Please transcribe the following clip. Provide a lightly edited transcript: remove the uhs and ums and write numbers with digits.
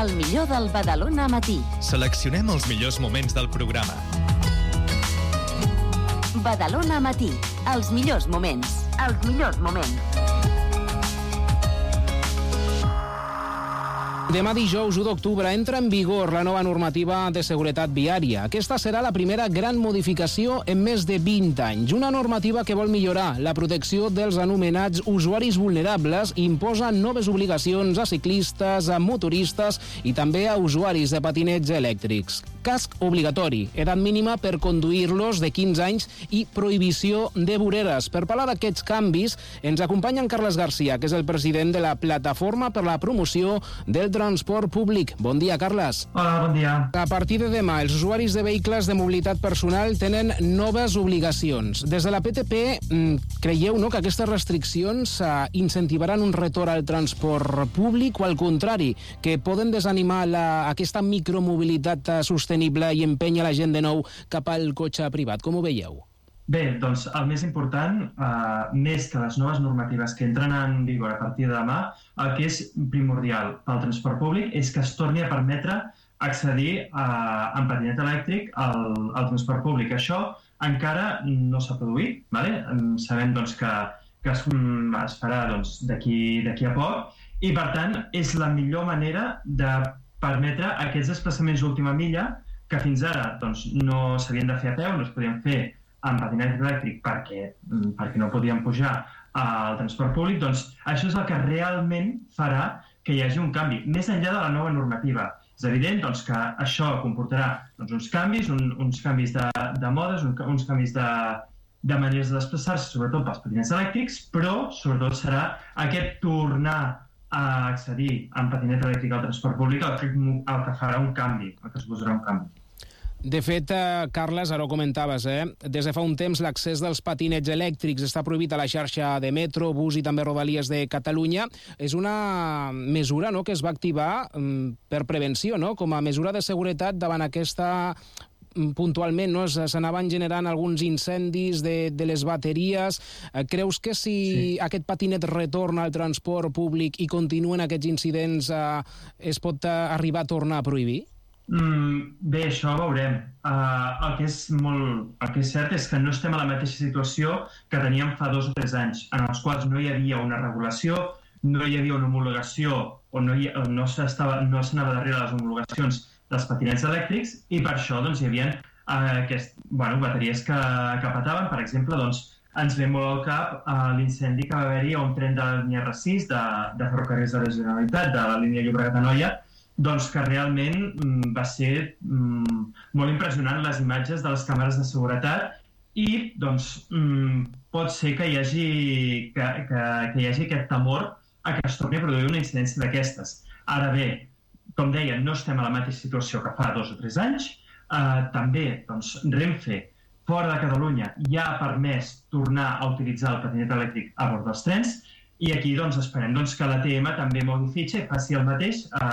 El millor del Badalona Matí. Seleccionem els millors moments del programa. Badalona Matí. Els millors moments. Els millors moments. Demà dijous 1 d'octubre entra en vigor la nova normativa de seguretat viària. Aquesta serà la primera gran modificació en més de 20 anys. Una normativa que vol millorar la protecció dels anomenats usuaris vulnerables i imposa noves obligacions a ciclistes, a motoristes i també a usuaris de patinets elèctrics. Casc obligatori, edat mínima per conduir-los de 15 anys i prohibició de voreres. Per parlar d'aquests canvis, ens acompanya en Carles Garcia, que és el president de la Plataforma per la Promoció del Transport Públic. Bon dia, Carles. Hola, bon dia. A partir de demà, els usuaris de vehicles de mobilitat personal tenen noves obligacions. Des de la PTP, creieu que aquestes restriccions incentivaran un retorn al transport públic o, al contrari, que poden desanimar aquesta micromobilitat sostenible i empènyer la gent de nou cap al cotxe privat? Com ho veieu? Bé, doncs el més important, més que les noves normatives que entren en vigor a partir de demà, el que és primordial pel transport públic és que es torni a permetre accedir en patinet elèctric al transport públic. Això encara no s'ha produït, ¿vale? Sabem doncs, que es farà d'aquí a poc i, per tant, és la millor manera de permetre aquests desplaçaments d'última milla que fins ara no s'havien de fer a peu, no es podien fer en patinet elèctric perquè no podien pujar al transport públic. Doncs això és el que realment farà que hi hagi un canvi, més enllà de la nova normativa. És evident que això comportarà uns canvis de modes, uns canvis de maneres de desplaçar-se, sobretot pels patinets elèctrics, però sobretot serà aquest tornar a accedir en patinet elèctric al transport públic el que farà un canvi, el que suposarà un canvi. De fet, Carles, ara ho comentaves, des de fa un temps l'accés dels patinets elèctrics està prohibit a la xarxa de metro, bus i també rodalies de Catalunya. És una mesura que es va activar per prevenció, com a mesura de seguretat davant aquesta... puntualment s'anaven generant alguns incendis de les bateries. Creus que si aquest patinet retorna al transport públic i continuen aquests incidents es pot arribar a tornar a prohibir? Bé, això ho veurem. El que és cert és que no estem a la mateixa situació que teníem fa 2 o 3 anys, en els quals no hi havia una regulació, no hi havia una homologació o no s'anava darrere les homologacions dels patinets elèctrics i per això hi havia bateries que petaven. Per exemple, ens ve molt al cap l'incendi que va haver-hi a un tren de la línia R6 de Ferrocarrils de la Generalitat, de la línia Llobregat-Anoia, que realment va ser molt impressionant les imatges de les càmeres de seguretat i pot ser que hi hagi aquest temor a que es torni a produir una incidència d'aquestes. Ara bé, com deia, no estem a la mateixa situació que fa 2 o 3 anys. També Renfe, fora de Catalunya, ja ha permès tornar a utilitzar el patinet elèctric a bord dels trens i aquí esperem que l'ATM també mogui fitxa i faci el mateix